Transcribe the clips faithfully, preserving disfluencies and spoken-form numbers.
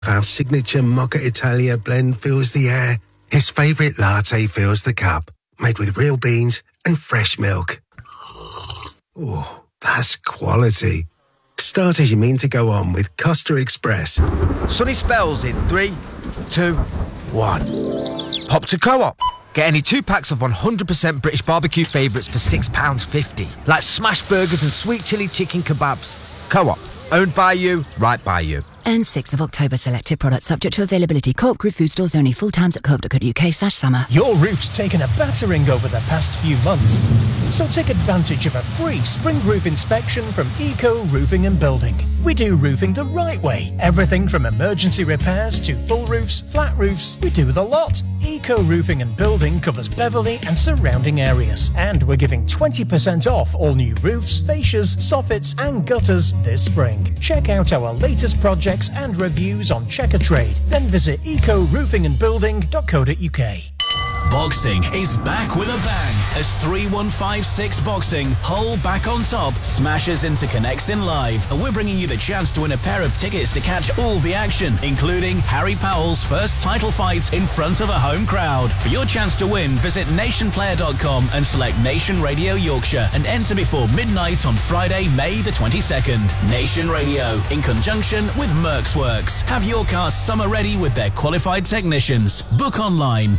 Our signature Mocha Italia blend fills the air. His favourite latte fills the cup. Made with real beans and fresh milk. Oh, that's quality. Start as you mean to go on with Costa Express. Sunny spells in three, two, one. Hop to Co-op. Get any two packs of one hundred percent British barbecue favourites for six pounds fifty. Like smash burgers and sweet chilli chicken kebabs. Co-op. Owned by you, right by you. And sixth of October, selected products subject to availability. Co-op Group food stores only. Full times at co-op dot co dot uk slash summer. Your roof's taken a battering over the past few months. So take advantage of a free spring roof inspection from Eco Roofing and Building. We do roofing the right way. Everything from emergency repairs to full roofs, flat roofs. We do the lot. Eco Roofing and Building covers Beverley and surrounding areas. And we're giving twenty percent off all new roofs, fascias, soffits and gutters this spring. Check out our latest projects and reviews on Checker Trade. Then visit eco roofing and building dot co dot uk. Boxing is back with a bang as three one five six Boxing, Hull back on top, smashes into Connects in Live, and we're bringing you the chance to win a pair of tickets to catch all the action, including Harry Powell's first title fight in front of a home crowd. For your chance to win, visit nation player dot com and select Nation Radio Yorkshire and enter before midnight on Friday, May the twenty-second. Nation Radio, in conjunction with Mercs Works. Have your car summer ready with their qualified technicians. Book online.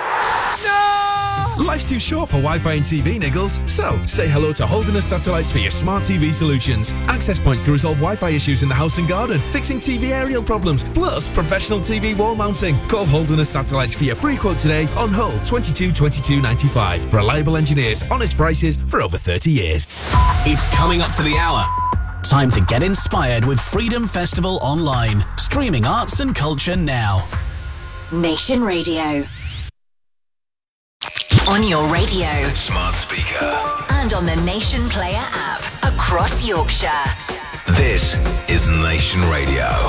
Life's too short for Wi-Fi and T V, Niggles. So, say hello to Holderness Satellites for your smart T V solutions. Access points to resolve Wi-Fi issues in the house and garden, fixing T V aerial problems, plus professional T V wall mounting. Call Holderness Satellites for your free quote today on Hull twenty-two twenty-two ninety-five. Reliable engineers, honest prices for over thirty years. It's coming up to the hour. Time to get inspired with Freedom Festival Online. Streaming arts and culture now. Nation Radio. On your radio, smart speaker, and on the Nation Player app across Yorkshire. This is Nation Radio.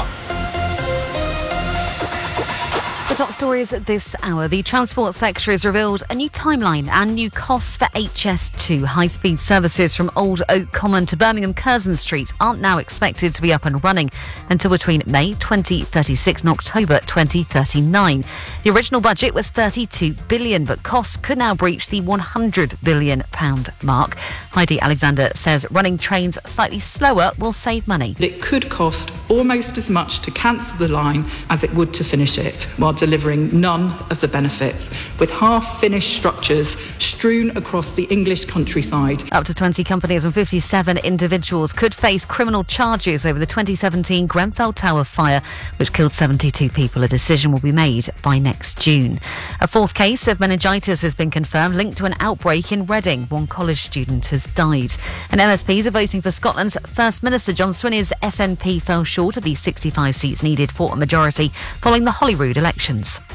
The top stories at this hour. The Transport Secretary has revealed a new timeline and new costs for H S two. High-speed services from Old Oak Common to Birmingham Curzon Street aren't now expected to be up and running until between May twenty thirty-six and October twenty thirty-nine. The original budget was thirty-two billion pounds, but costs could now breach the one hundred billion pounds mark. Heidi Alexander says running trains slightly slower will save money. It could cost almost as much to cancel the line as it would to finish it, while delivering none of the benefits, with half-finished structures strewn across the English countryside. Up to twenty companies and fifty-seven individuals could face criminal charges over the twenty seventeen Grenfell Tower fire, which killed seventy-two people. A decision will be made by next June. A fourth case of meningitis has been confirmed, linked to an outbreak in Reading. One college student has died. And M S Ps are voting for Scotland's First Minister. John Swinney's S N P fell short of the sixty-five seats needed for a majority following the Holyrood elections.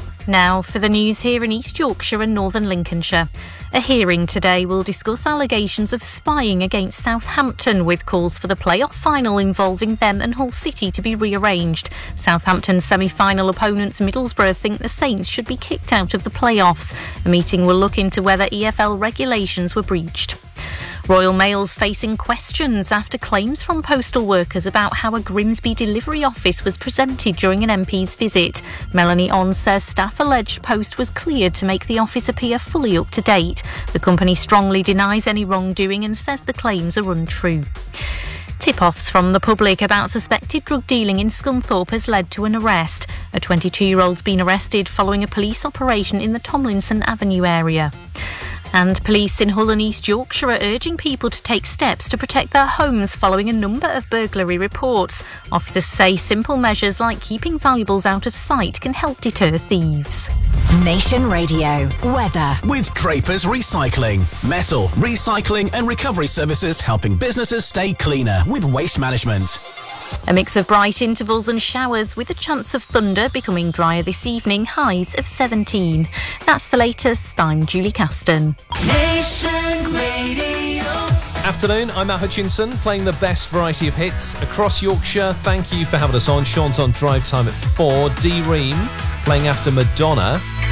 Now for the news here in East Yorkshire and Northern Lincolnshire. A hearing today will discuss allegations of spying against Southampton, with calls for the playoff final involving them and Hull City to be rearranged. Southampton's semi-final opponents Middlesbrough think the Saints should be kicked out of the playoffs. A meeting will look into whether E F L regulations were breached. Royal Mail's facing questions after claims from postal workers about how a Grimsby delivery office was presented during an M P's visit. Melanie On says staff alleged Post was cleared to make the office appear fully up to date. The company strongly denies any wrongdoing and says the claims are untrue. Tip-offs from the public about suspected drug dealing in Scunthorpe has led to an arrest. A twenty-two-year-old's been arrested following a police operation in the Tomlinson Avenue area. And police in Hull and East Yorkshire are urging people to take steps to protect their homes following a number of burglary reports. Officers say simple measures like keeping valuables out of sight can help deter thieves. Nation Radio weather. With Drapers Recycling. Metal, recycling and recovery services helping businesses stay cleaner with waste management. A mix of bright intervals and showers with a chance of thunder, becoming drier this evening, highs of seventeen. That's the latest. I'm Julie Caston. Nation Radio. Afternoon, I'm Matt Hutchinson, playing the best variety of hits across Yorkshire. Thank you for having us on. Sean's on drive time at four. D Ream playing after Madonna.